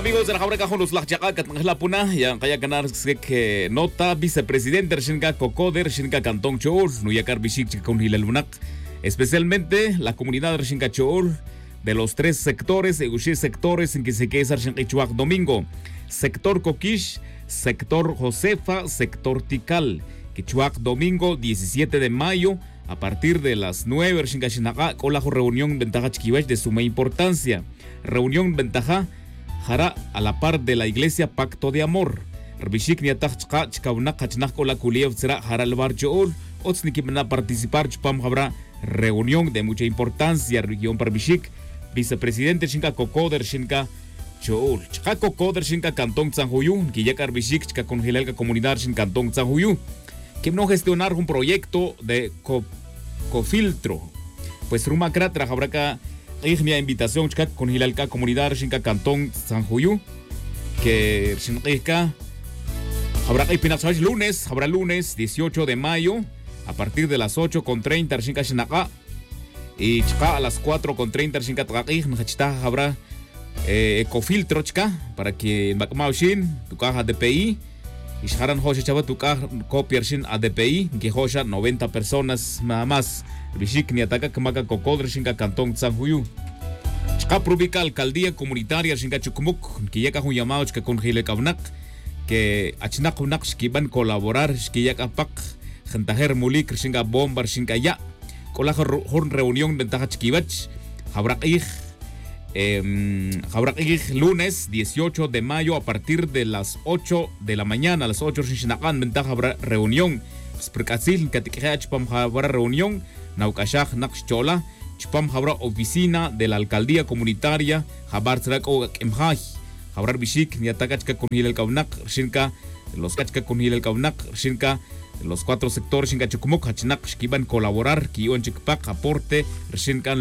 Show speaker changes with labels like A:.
A: amigos de la Jabraca con los Lachaka, la Puna, ya kaya ganar que nota vicepresidente Shinka Kokoder, Shinka Cantón Chol, Nuyakar Bishik con Hilalunak, especialmente la comunidad de Shinka Chol, de los tres sectores, sectores en que se queda Shinkichuak Domingo, sector Coquish, sector Josefa, sector Tikal, Quichuac Domingo, 17 de mayo, a partir de las 9, Shinka con la reunión Ventaja Chiquiwech de suma importancia. Reunión Ventaja Jara a la par de la iglesia Pacto de Amor. Rbishik niatach chka chkauna kachnach kola kuliev será Jara el barchool. Otsniki van participar chupam habrá reunión de mucha importancia. Región Parbishik, vicepresidente Shinka Kokoder Shinka Chool. Chka Kokoder Shinka Cantón Sanjuyu. Quillakar Bishik chka congelalka comunidad Shinka Cantón Sanjuyu. Que no gestionar un proyecto de cofiltro. Pues Rumacra trajabraca mi invitación con Hilalka comunidad Shinka Cantón Sanjuyu que Shinka habrá lunes, habrá lunes 18 de mayo a partir de las 8:30 Shinka Shinaka y chka a las 4:30 Shinka Taqih Nachita habrá ecofiltro chka para que Bakmaushin tu caja DPI y Sharan Hosha Chava tu caja copiar Shin ADPI que Hosha 90 personas nada más. Bishik ni ataca que maca Kokoder Shinka Cantón Sanjuyu. Chka prubica alcaldía comunitaria Shinka Chukumuk que ya un llamado que con Gile Kavnak que achnak unak que van colaborar que ya pak gentajer mulik Shinka bombar Shinka ya con la reunión Ventaja Chiquibach habrá lunes 18 de mayo a partir de las 8 de la mañana a las 8 Shinakan Ventaja habrá reunión Sprekasil que chupam habrá reunión Naukashach Nakchola, Chupam habrá oficina de la alcaldía comunitaria, Habar Trako Kemhaj, Habrar Bishik, Niatacachka con Hilel Kaunak, Shinka, los Kachka con Hilel Kaunak, Shinka, los cuatro sectores, Shinka Chukumuk, Hachinak, que iban a colaborar, que iban a aporte, Shinka